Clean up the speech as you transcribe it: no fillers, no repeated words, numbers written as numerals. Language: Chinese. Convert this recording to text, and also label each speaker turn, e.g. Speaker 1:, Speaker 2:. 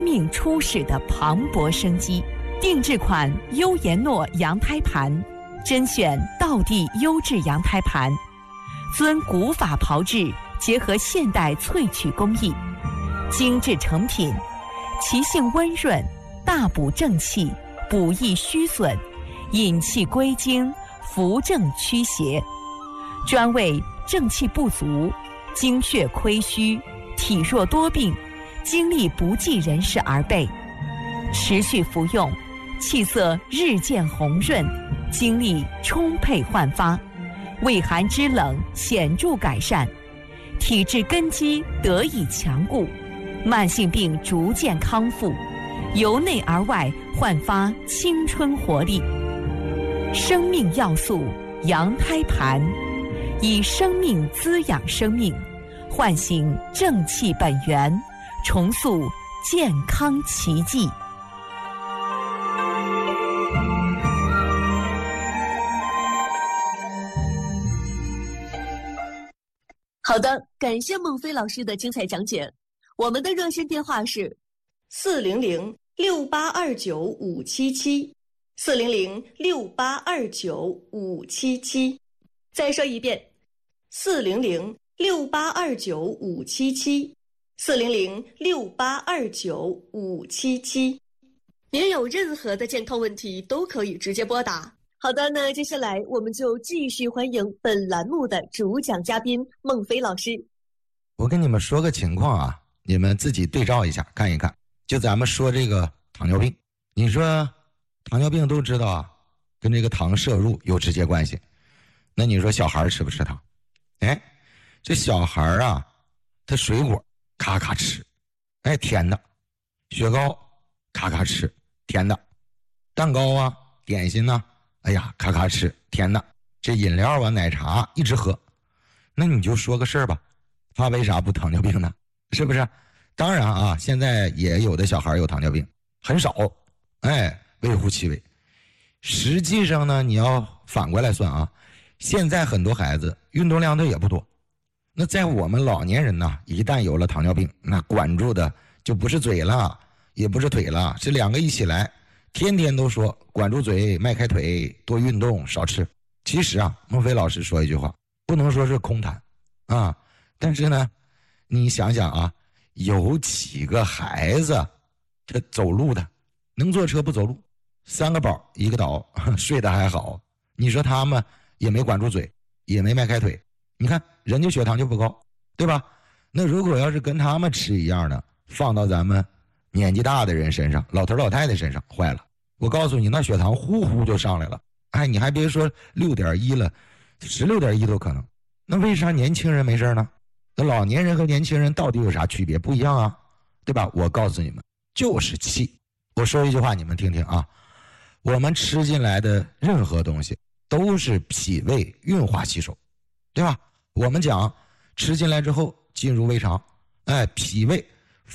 Speaker 1: 命初始的磅礴生机。定制款优颜诺羊胎盘，甄选道地优质羊胎盘，遵古法炮制，结合现代萃取工艺，精致成品，其性温润，大补正气，补益虚损，引气归经，扶正驱邪，专为正气不足、精血亏虚、体弱多病、精力不济人士而备。持续服用，气色日渐红润，精力充沛焕发，胃寒肢冷显著改善，体质根基得以强固，慢性病逐渐康复，由内而外焕发青春活力。生命要素羊胎盘，以生命滋养生命，唤醒正气本源，重塑健康奇迹。
Speaker 2: 好的，感谢孟非老师的精彩讲解。我们的热线电话是400-6829-577，400-6829-577。再说一遍，400-6829-577，400-6829-577。您有任何的健康问题都可以直接拨打。好的，那接下来我们就继续欢迎本栏目的主讲嘉宾孟非老师。
Speaker 3: 我跟你们说个情况啊，你们自己对照一下看一看。就咱们说这个糖尿病，你说糖尿病都知道啊，跟这个糖摄入有直接关系。那你说小孩吃不吃糖？哎，这小孩啊，他水果咔咔吃，哎，甜的；雪糕咔咔吃，甜的；蛋糕啊、点心啊，哎呀，咔咔吃，甜的。这饮料啊、奶茶一直喝。那你就说个事儿吧，他为啥不糖尿病呢？是不是？当然啊，现在也有的小孩有糖尿病，很少，哎，微乎其微。实际上呢，你要反过来算啊，现在很多孩子运动量都也不多。那在我们老年人呢，一旦有了糖尿病，那管住的就不是嘴了，也不是腿了，是两个一起来，天天都说管住嘴，迈开腿，多运动，少吃。其实啊，孟非老师说一句话，不能说是空谈啊，但是呢，你想想啊，有几个孩子他走路的，能坐车不走路，3个宝1个倒，睡得还好。你说他们也没管住嘴，也没迈开腿，你看人家血糖就不高，对吧？那如果要是跟他们吃一样的，放到咱们年纪大的人身上，老头老太太身上，坏了。我告诉你，那血糖呼呼就上来了。哎，你还别说6.1了，16.1都可能。那为啥年轻人没事呢？那老年人和年轻人到底有啥区别？不一样啊，对吧？我告诉你们，就是气。我说一句话，你们听听啊。我们吃进来的任何东西都是脾胃运化吸收，对吧？我们讲吃进来之后进入胃肠，哎，脾胃